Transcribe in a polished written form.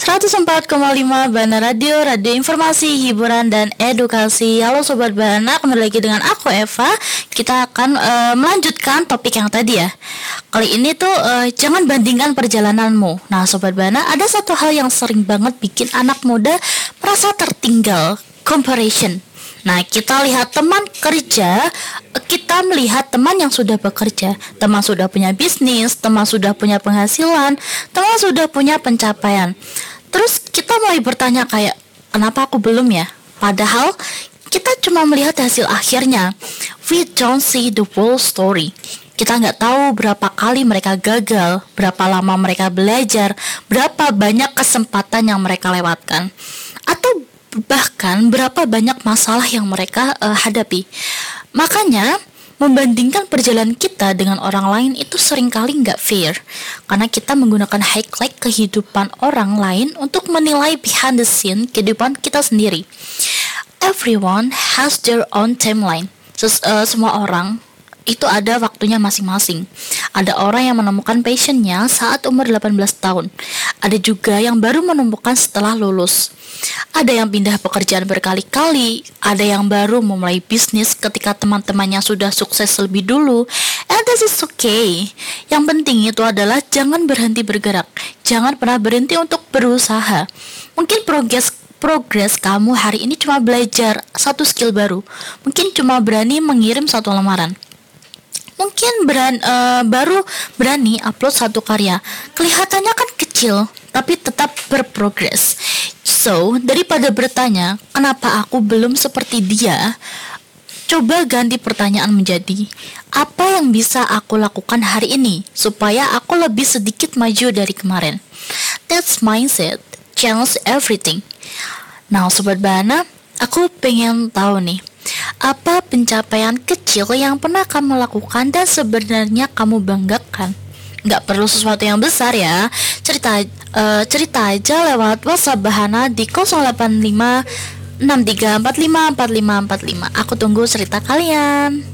104,5 Bana Radio, radio informasi, hiburan, dan edukasi. Halo Sobat Bana, kembali lagi dengan aku Eva. Kita akan melanjutkan topik yang tadi ya. Kali ini tuh jangan bandingkan perjalananmu. Nah Sobat Bana, ada satu hal yang sering banget bikin anak muda merasa tertinggal, comparison. Nah, kita lihat teman kerja, kita melihat teman yang sudah bekerja, teman sudah punya bisnis, teman sudah punya penghasilan, teman sudah punya pencapaian. Terus kita mulai bertanya kayak, kenapa aku belum ya? Padahal kita cuma melihat hasil akhirnya. We don't see the whole story. Kita nggak tahu berapa kali mereka gagal, berapa lama mereka belajar, berapa banyak kesempatan yang mereka lewatkan, atau bahkan berapa banyak masalah yang mereka hadapi. Makanya membandingkan perjalanan kita dengan orang lain itu seringkali nggak fair, karena kita menggunakan highlight kehidupan orang lain untuk menilai behind the scene kehidupan kita sendiri. Everyone has their own timeline. Semua orang itu ada waktunya masing-masing. Ada orang yang menemukan passionnya saat umur 18 tahun. Ada juga yang baru menemukan setelah lulus. Ada yang pindah pekerjaan berkali-kali. Ada yang baru memulai bisnis ketika teman-temannya sudah sukses lebih dulu. And this is okay. Yang penting itu adalah jangan berhenti bergerak. Jangan pernah berhenti untuk berusaha. Mungkin progres kamu hari ini cuma belajar satu skill baru. Mungkin cuma berani mengirim satu lamaran. Mungkin baru berani upload satu karya. Kelihatannya kan kecil, tapi tetap berprogres. So, daripada bertanya, kenapa aku belum seperti dia? Coba ganti pertanyaan menjadi, apa yang bisa aku lakukan hari ini supaya aku lebih sedikit maju dari kemarin? That's mindset, change everything. Nah, Sobat Bana, aku pengen tahu nih, apa pencapaian kecil yang pernah kamu lakukan dan sebenarnya kamu banggakan? Nggak perlu sesuatu yang besar ya. Cerita aja lewat WhatsApp Bahana di 085 6345 4545. Aku tunggu cerita kalian.